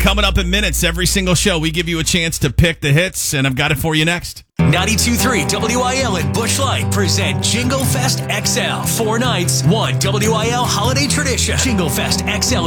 Coming up in minutes, every single show, we give you a chance to pick the hits, and I've got it for you next. 92.3 WIL and Busch Light present Jingle Fest XL. 4 nights, one WIL holiday tradition. Jingle Fest XL